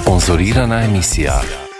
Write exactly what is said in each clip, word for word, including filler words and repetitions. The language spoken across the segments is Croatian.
Sponzorirana emisija.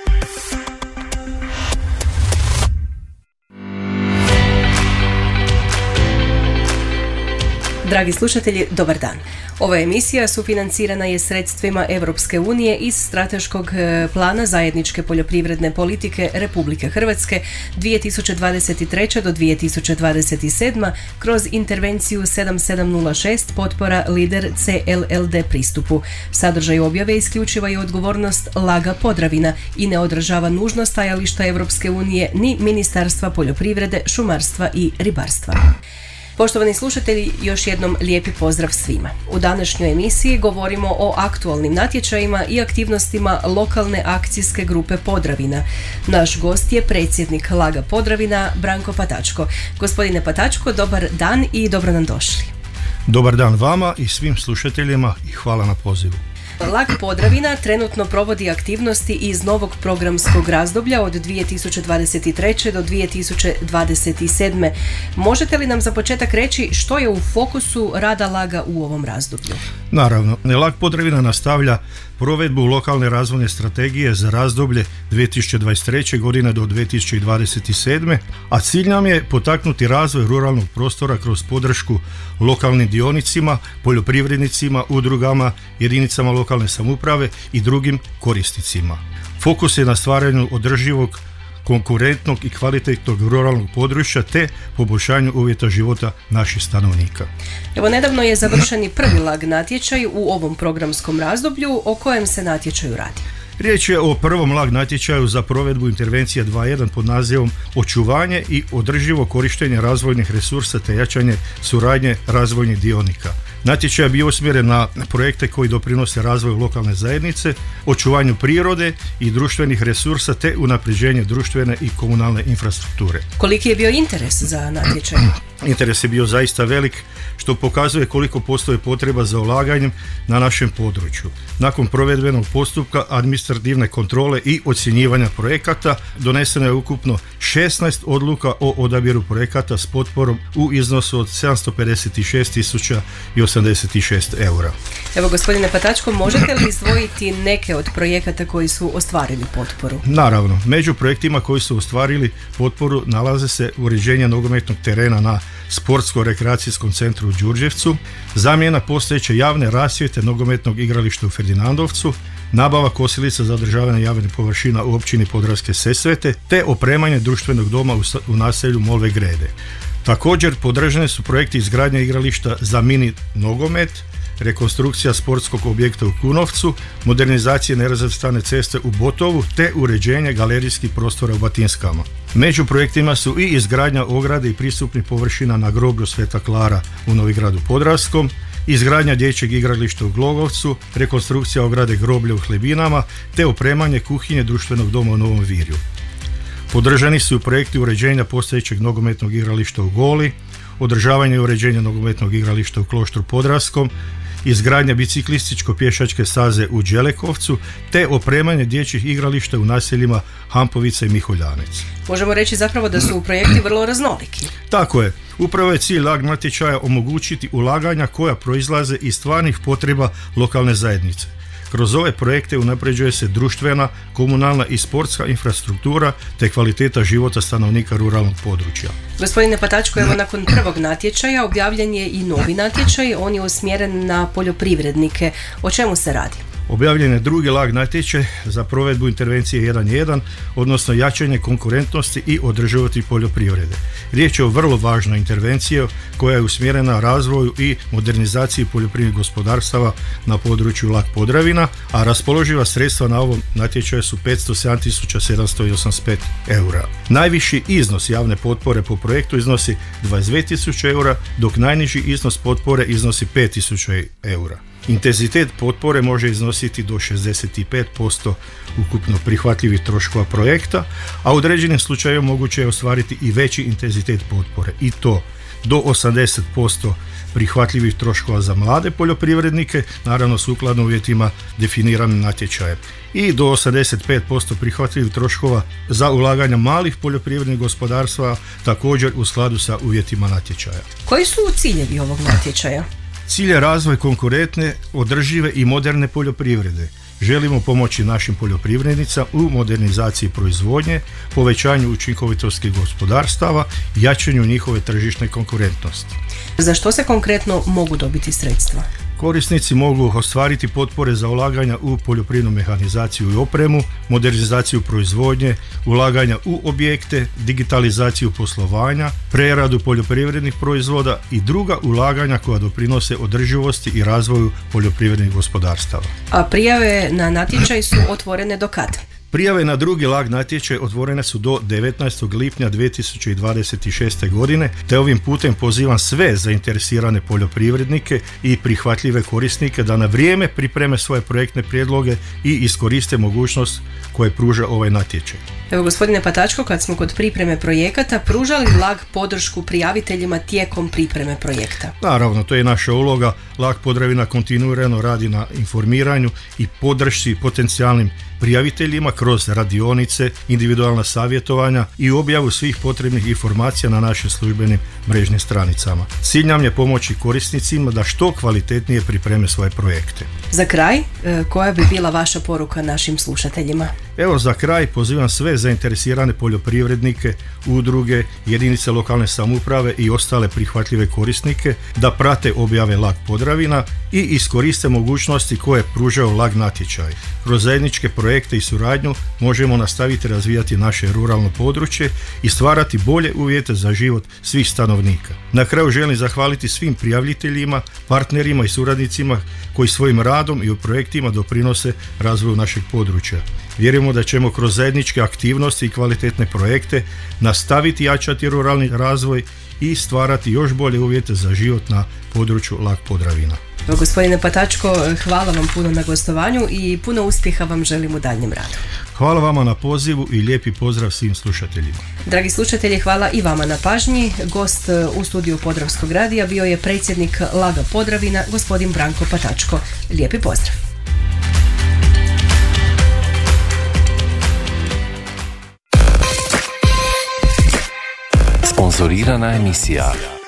Dragi slušatelji, dobar dan. Ova emisija sufinancirana je sredstvima Europske unije iz strateškog plana zajedničke poljoprivredne politike Republike Hrvatske dvije tisuće dvadeset treće do dvije tisuće dvadeset sedma kroz intervenciju sedam sedam nula šest potpora Lider C L L D pristupu. Sadržaj objave isključiva je odgovornost Laga Podravina i ne odražava nužno stajališta Europske unije ni Ministarstva poljoprivrede, šumarstva i ribarstva. Poštovani slušatelji, još jednom lijepi pozdrav svima. U današnjoj emisiji govorimo o aktualnim natječajima i aktivnostima lokalne akcijske grupe Podravina. Naš gost je predsjednik Laga Podravina, Branko Patačko. Gospodine Patačko, dobar dan i dobro nam došli. Dobar dan vama i svim slušateljima i hvala na pozivu. Lag Podravina trenutno provodi aktivnosti iz novog programskog razdoblja od dvije tisuće dvadeset treće do dvije tisuće dvadeset sedme. Možete li nam za početak reći što je u fokusu rada Laga u ovom razdoblju? Naravno, Lag Podravina nastavlja provedbu lokalne razvojne strategije za razdoblje dvije tisuće dvadeset treće godine do dvije tisuće dvadeset sedme, a cilj nam je potaknuti razvoj ruralnog prostora kroz podršku lokalnim dionicima, poljoprivrednicima, udrugama, jedinicama lokalne samouprave i drugim korisnicima. Fokus je na stvaranju održivog, konkurentnog i kvalitetnog ruralnog područja te poboljšanju uvjeta života naših stanovnika. Evo, nedavno je završeni prvi Lag natječaj u ovom programskom razdoblju. O kojem se natječaju radi? Riječ je o prvom Lag natječaju za provedbu intervencija dva jedan pod nazivom Očuvanje i održivo korištenje razvojnih resursa te jačanje suradnje razvojnih dionika. Natječaj je bio usmjeren na projekte koji doprinose razvoju lokalne zajednice, očuvanju prirode i društvenih resursa te unapređenje društvene i komunalne infrastrukture. Koliki je bio interes za natječaj? Interes je bio zaista velik, što pokazuje koliko postoji potreba za ulaganjem na našem području. Nakon provedbenog postupka administrativne kontrole i ocjenjivanja projekata doneseno je ukupno šesnaest odluka o odabiru projekata s potporom u iznosu od sedamsto pedeset šest tisuća osamdeset šest eura. Evo, gospodine Patačko, možete li izdvojiti neke od projekata koji su ostvarili potporu? Naravno, među projektima koji su ostvarili potporu nalaze se uređenje nogometnog terena na sportsko-rekreacijskom centru u Đurđevcu, zamjena postojeće javne rasvjete nogometnog igrališta u Ferdinandovcu, nabava kosilica za održavanje javnih površina u općini Podravske Sesvete te opremanje društvenog doma u naselju Molve Grede. Također podržane su projekti izgradnje igrališta za mini nogomet, rekonstrukcija sportskog objekta u Kunovcu, modernizacije nerazvrstane ceste u Botovu te uređenje galerijskih prostora u Batinskama. Među projektima su i izgradnja ograde i pristupnih površina na groblju Sveta Klara u Novigradu Podravskom, izgradnja dječjeg igrališta u Glogovcu, rekonstrukcija ograde groblja u Hlebinama te opremanje kuhinje društvenog doma u Novom Virju. Podržani su projekti uređenja postojećeg nogometnog igrališta u Goli, održavanje i uređenje nogometnog igrališta u Kloštru Podravskom, izgradnja biciklističko-pješačke staze u Đelekovcu te opremanje dječjih igrališta u naseljima Hampovica i Miholjanec. Možemo reći zapravo da su projekti vrlo raznoliki. Tako je. Upravo je cilj Lag natječaja omogućiti ulaganja koja proizlaze iz stvarnih potreba lokalne zajednice. Kroz ove projekte unapređuje se društvena, komunalna i sportska infrastruktura te kvaliteta života stanovnika ruralnog područja. Gospodine Patačko, evo, nakon prvog natječaja objavljen je i novi natječaj, on je usmjeren na poljoprivrednike. O čemu se radi? Objavljen je drugi Lag natječaj za provedbu intervencije jedan jedan, odnosno jačanje konkurentnosti i održivosti poljoprivrede. Riječ je o vrlo važnoj intervenciji koja je usmjerena razvoju i modernizaciji poljoprivrednih gospodarstava na području Lag Podravina, a raspoloživa sredstva na ovom natječaju su petsto sedam tisuća sedamsto osamdeset pet eura. Najviši iznos javne potpore po projektu iznosi dvadeset dvije tisuće eura, dok najniži iznos potpore iznosi pet tisuća eura. Intenzitet potpore može iznositi do šezdeset pet posto ukupno prihvatljivih troškova projekta, a u određenim slučajevima moguće je ostvariti i veći intenzitet potpore, i to do osamdeset posto prihvatljivih troškova za mlade poljoprivrednike, naravno sukladno uvjetima definiranim natječajem, i do osamdeset pet posto prihvatljivih troškova za ulaganja malih poljoprivrednih gospodarstva, također u skladu sa uvjetima natječaja. Koji su ciljevi ovog natječaja? Cilj je razvoj konkurentne, održive i moderne poljoprivrede. Želimo pomoći našim poljoprivrednicama u modernizaciji proizvodnje, povećanju učinkovitosti gospodarstava i jačanju njihove tržišne konkurentnosti. Za što se konkretno mogu dobiti sredstva? Korisnici mogu ostvariti potpore za ulaganja u poljoprivrednu mehanizaciju i opremu, modernizaciju proizvodnje, ulaganja u objekte, digitalizaciju poslovanja, preradu poljoprivrednih proizvoda i druga ulaganja koja doprinose održivosti i razvoju poljoprivrednih gospodarstava. A prijave na natječaj su otvorene do kad? Prijave na drugi lag natječaj otvorene su do devetnaestog lipnja dvije tisuće dvadeset šeste. godine, te ovim putem pozivam sve zainteresirane poljoprivrednike i prihvatljive korisnike da na vrijeme pripreme svoje projektne prijedloge i iskoriste mogućnost koje pruža ovaj natječaj. Evo, gospodine Patačko, kad smo kod pripreme projekata, pruža li lag podršku prijaviteljima tijekom pripreme projekta? Naravno, to je naša uloga. Lag Podravina kontinuirano radi na informiranju i podršci potencijalnim prijaviteljima kroz radionice, individualna savjetovanja i objavu svih potrebnih informacija na našim službenim mrežnim stranicama. Cilj nam je pomoći korisnicima da što kvalitetnije pripreme svoje projekte. Za kraj, koja bi bila vaša poruka našim slušateljima? Evo, za kraj pozivam sve zainteresirane poljoprivrednike, udruge, jedinice lokalne samouprave i ostale prihvatljive korisnike da prate objave Lag Podravina i iskoriste mogućnosti koje pružaju lag natječaj. Kroz zajedničke projekte i suradnju možemo nastaviti razvijati naše ruralno područje i stvarati bolje uvjete za život svih stanovnika. Na kraju želim zahvaliti svim prijaviteljima, partnerima i suradnicima koji svojim radom i u projektima doprinose razvoju našeg područja. Vjerujemo da ćemo kroz zajedničke aktivnosti i kvalitetne projekte nastaviti jačati ruralni razvoj i stvarati još bolje uvjete za život na području Lag Podravina. Gospodine Patačko, hvala vam puno na gostovanju i puno uspjeha vam želim u daljnjem radu. Hvala vama na pozivu i lijepi pozdrav svim slušateljima. Dragi slušatelji, hvala i vama na pažnji. Gost u studiju Podravskog radija bio je predsjednik Laga Podravina, gospodin Branko Patačko. Lijepi pozdrav. Sponzorirana emisija.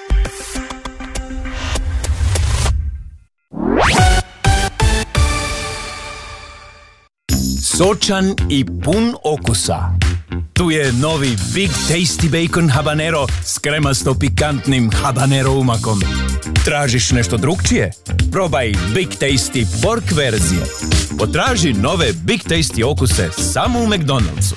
Sočan i pun okusa. Tu je novi Big Tasty Bacon Habanero s kremasto pikantnim habanero umakom. Tražiš nešto drukčije? Probaj Big Tasty pork verzije. Potraži nove Big Tasty okuse samo u McDonald'su.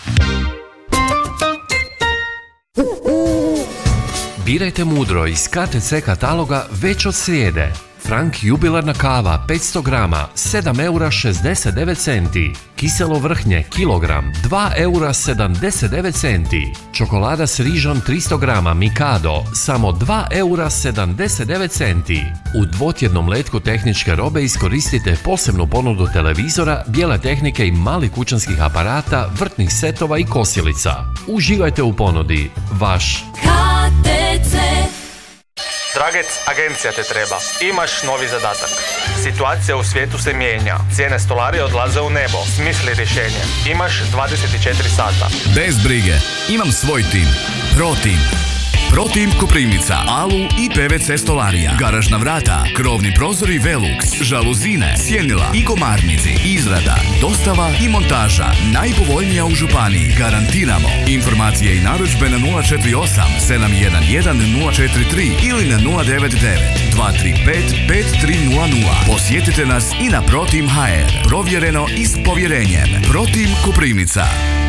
Birajte mudro iz K T C kataloga već od srijede. Frank jubilarna kava petsto grama sedam eura šezdeset devet centi. Kiselo vrhnje kilogram dva eura sedamdeset devet centi. Čokolada s rižom tristo grama Mikado samo dva eura sedamdeset devet centi. U dvotjednom letku tehničke robe iskoristite posebnu ponudu televizora, bijele tehnike i malih kućanskih aparata, vrtnih setova i kosilica. Uživajte u ponudi. Vaš K T C. Dragec, agencija te treba. Imaš novi zadatak. Situacija u svijetu se mijenja. Cijene stolarije odlaze u nebo. Smisli rješenje. Imaš dvadeset četiri sata. Bez brige. Imam svoj tim. Pro Team. Pro Team Koprivnica, Alu i P V C stolarija, garažna vrata, krovni prozori Velux, žaluzine, sjenila i komarnici, izrada, dostava i montaža. Najpovoljnija u županiji. Garantiramo. Informacije i narudžbe na nula četiri osam sedam jedan jedan nula četiri tri ili na nula devet devet dva tri pet pet tri nula nula. Posjetite nas i na ProTeam H R. Provjereno i s povjerenjem. ProTeam Koprivnica.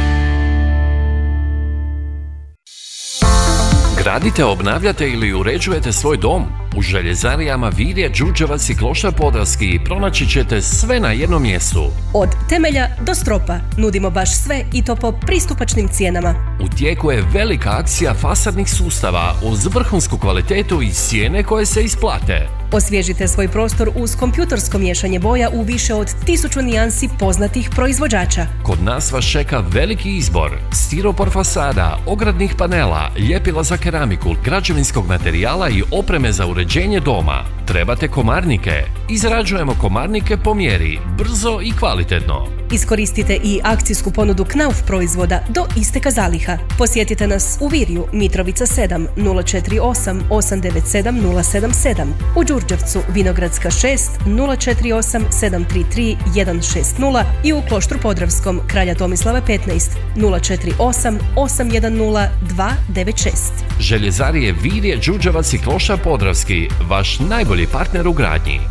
Gradite, obnavljate ili uređujete svoj dom? U željezarijama Virje, Đurđevac i Kloštar Podravski pronaći ćete sve na jednom mjestu. Od temelja do stropa nudimo baš sve i to po pristupačnim cijenama. U tijeku je velika akcija fasadnih sustava uz vrhunsku kvalitetu i cijene koje se isplate. Osvježite svoj prostor uz kompjutorsko miješanje boja u više od tisuću nijansi poznatih proizvođača. Kod nas vas čeka veliki izbor stiropor fasada, ogradnih panela, ljepila za keramiku, građevinskog materijala i opreme za uređenje doma. Trebate komarnike? Izrađujemo komarnike po mjeri, brzo i kvalitetno. Iskoristite i akcijsku ponudu Knauf proizvoda do isteka zaliha. Posjetite nas u Virju, Mitrovica sedam, nula četiri osam osam devet sedam nula sedam sedam, u Đurđevcu Đurđevcu, Vinogradska šest, nula četiri osam sedam tri tri jedan šest nula i u Kloštru Podravskom, Kralja Tomislava petnaest, nula četiri osam osam jedan nula dva devet šest. Željezarije Virje, Đurđevac i Kloštar Podravski, vaš najbolji partner u gradnji.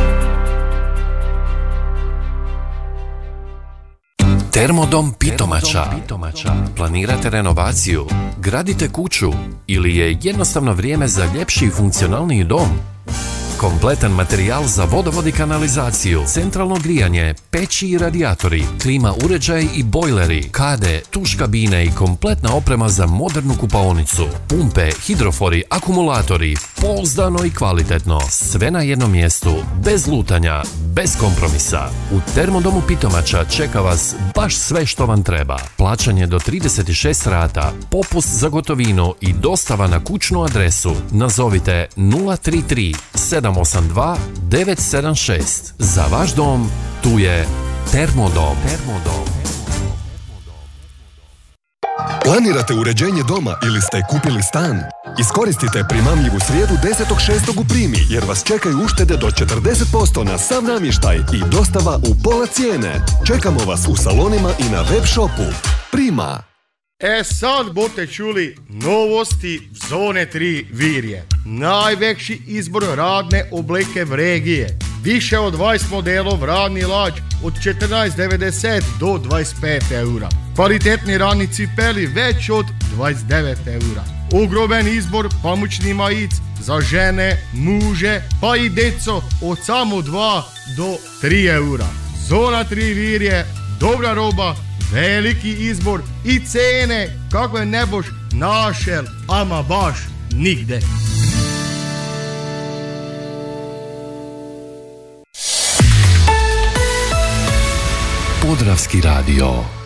Termodom Pitomača. Planirate renovaciju, gradite kuću ili je jednostavno vrijeme za ljepši i funkcionalniji dom? Kompletan materijal za vodovod i kanalizaciju, centralno grijanje, peći i radijatori, klima uređaj i bojleri, kade, tuš kabine i kompletna oprema za modernu kupaonicu, pumpe, hidrofori, akumulatori, pouzdano i kvalitetno, sve na jednom mjestu, bez lutanja, bez kompromisa. U Termodomu Pitomača čeka vas baš sve što vam treba. Plaćanje do trideset šest rata, popust za gotovinu i dostava na kućnu adresu. Nazovite nula tri tri sedam osam dva devet sedam šest. Za vaš dom tu je Termodom. Termodom. Planirate uređenje doma ili ste kupili stan? Iskoristite primamljivu srijedu desetog šestog u Primi jer vas čekaju uštede do četrdeset posto na sav namještaj i dostava u pola cijene. Čekamo vas u salonima i na web shopu. Prima. E sad bote čuli novosti Zone tri Virje. Najveći izbor radne obleke v regije. Više od dvadeset modelov radni lađ od četrnaest devedeset do dvadeset pet eura. Kvalitetni radni cipeli već od dvadeset devet eura. Ogromen izbor pamučni majic za žene, muže pa i djeco od samo dva do tri eura. Zona tri Virje, dobra roba, veliki izbor i cene kakve ne boš našel, ama baš nigde. Podravski radio.